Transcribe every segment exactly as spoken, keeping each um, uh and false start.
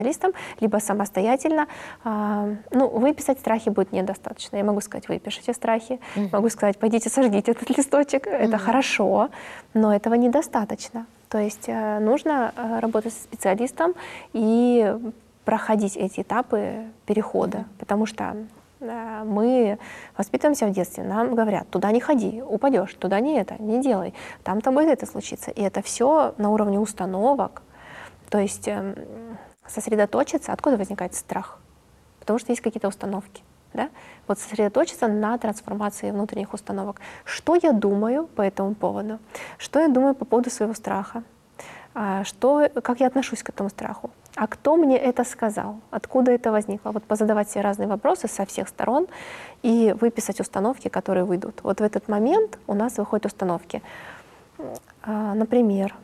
специалистом, либо самостоятельно. Ну, выписать страхи будет недостаточно. Я могу сказать, выпишите страхи, mm-hmm. могу сказать, пойдите сожгите этот листочек. Mm-hmm. Это хорошо, но этого недостаточно. То есть нужно работать со специалистом и проходить эти этапы перехода, mm-hmm. потому что мы воспитываемся в детстве, нам говорят, туда не ходи, упадешь, туда не это, не делай, там-то будет это случиться. И это все на уровне установок. То есть сосредоточиться, откуда возникает страх? Потому что есть какие-то установки. Да? Вот сосредоточиться на трансформации внутренних установок. Что я думаю по этому поводу? Что я думаю по поводу своего страха? Что, как я отношусь к этому страху? А кто мне это сказал? Откуда это возникло? Вот позадавать себе разные вопросы со всех сторон и выписать установки, которые выйдут. Вот в этот момент у нас выходят установки. Например,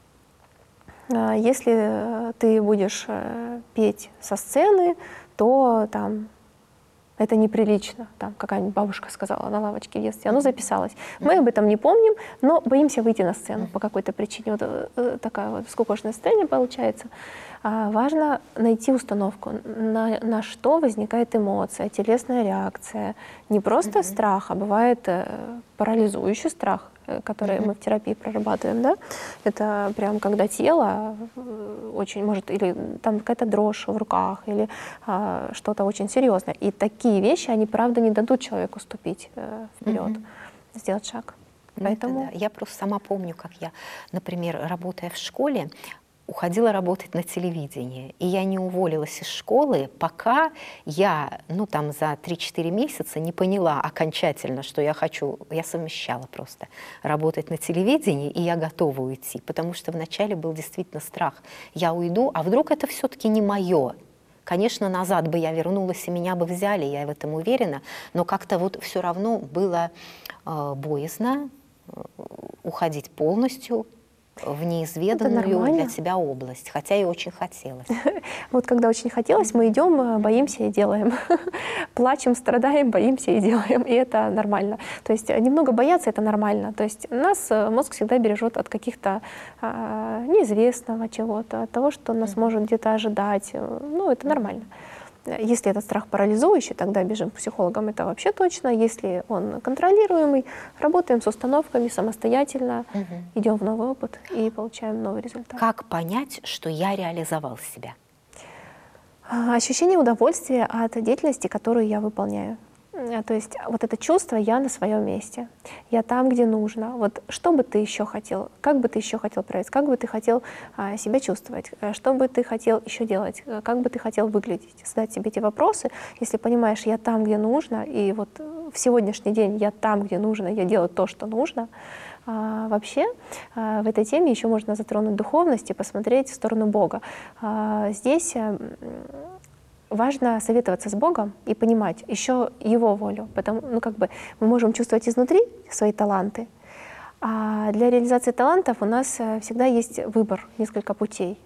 если ты будешь петь со сцены, то там это неприлично. Там какая-нибудь бабушка сказала на лавочке в детстве, оно записалось. Мы об этом не помним, но боимся выйти на сцену по какой-то причине. Вот такая вот скукошное состояние получается. А важно найти установку, на, на что возникает эмоция, телесная реакция. Не просто mm-hmm. страх, а бывает э, парализующий страх, который mm-hmm. мы в терапии прорабатываем. Да? Это прям когда тело очень может, или там какая-то дрожь в руках, или э, что-то очень серьезное. И такие вещи, они правда не дадут человеку ступить э, вперед, mm-hmm. сделать шаг. Ну, Поэтому... да. Я просто сама помню, как я, например, работая в школе, уходила работать на телевидении. И я не уволилась из школы, пока я, ну, там, за три-четыре месяца не поняла окончательно, что я хочу, я совмещала просто работать на телевидении, и я готова уйти, потому что вначале был действительно страх. Я уйду, а вдруг это все-таки не мое? Конечно, назад бы я вернулась, и меня бы взяли, я в этом уверена, но как-то вот все равно было э, боязно э, уходить полностью в неизведанную для тебя область, хотя и очень хотелось. Вот когда очень хотелось, мы идем, боимся и делаем. Плачем, страдаем, боимся и делаем. И это нормально. То есть немного бояться — это нормально. То есть нас мозг всегда бережет от каких-то а, неизвестного чего-то, от того, что нас может где-то ожидать. Ну, это нормально. Если этот страх парализующий, тогда бежим к психологам, это вообще точно. Если он контролируемый, работаем с установками самостоятельно, угу. идем в новый опыт и получаем новый результат. Как понять, что я реализовал себя? Ощущение удовольствия от деятельности, которую я выполняю. То есть вот это чувство «я на своем месте», «я там, где нужно». Вот что бы ты еще хотел, как бы ты еще хотел проявить, как бы ты хотел а, себя чувствовать, что бы ты хотел еще делать, как бы ты хотел выглядеть. Задать себе эти вопросы, если понимаешь «я там, где нужно», и вот в сегодняшний день «я там, где нужно», я делаю то, что нужно. А, вообще а, в этой теме еще можно затронуть духовность и посмотреть в сторону Бога. А, здесь важно советоваться с Богом и понимать еще Его волю. Потому, ну, как бы мы можем чувствовать изнутри свои таланты, а для реализации талантов у нас всегда есть выбор, несколько путей.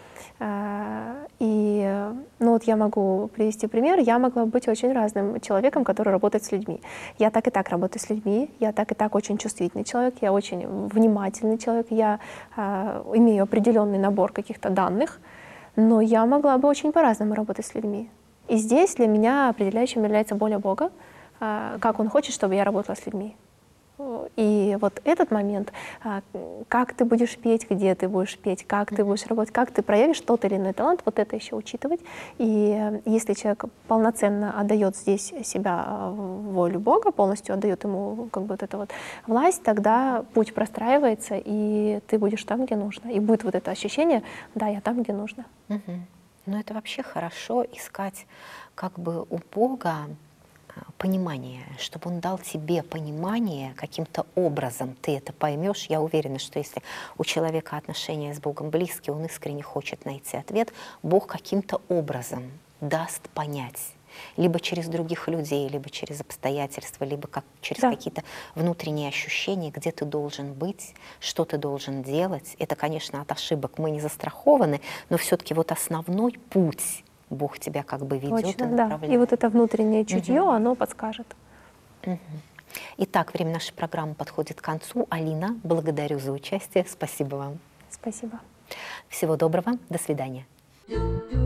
И ну, вот я могу привести пример. Я могла быть очень разным человеком, который работает с людьми. Я так и так работаю с людьми, я так и так очень чувствительный человек, я очень внимательный человек, я а, имею определенный набор каких-то данных, но я могла бы очень по-разному работать с людьми. И здесь для меня определяющим является воля Бога, как Он хочет, чтобы я работала с людьми. И вот этот момент, как ты будешь петь, где ты будешь петь, как ты будешь работать, как ты проявишь тот или иной талант, вот это еще учитывать. И если человек полноценно отдает здесь себя в волю Бога, полностью отдает ему как бы вот эту вот власть, тогда путь простраивается, и ты будешь там, где нужно. И будет вот это ощущение, да, я там, где нужно. Угу. Ну это вообще хорошо искать как бы у Бога понимание, чтобы Он дал тебе понимание каким-то образом, ты это поймешь. Я уверена, что если у человека отношения с Богом близкие, он искренне хочет найти ответ, Бог каким-то образом даст понять. Либо через других людей, либо через обстоятельства, либо как, через да. какие-то внутренние ощущения, где ты должен быть, что ты должен делать. Это, конечно, от ошибок мы не застрахованы, но все-таки вот основной путь Бог тебя как бы ведет. Точно, и направляет. Да. И вот это внутреннее чутье, угу. оно подскажет. Угу. Итак, время нашей программы подходит к концу. Алина, благодарю за участие. Спасибо вам. Спасибо. Всего доброго. До свидания.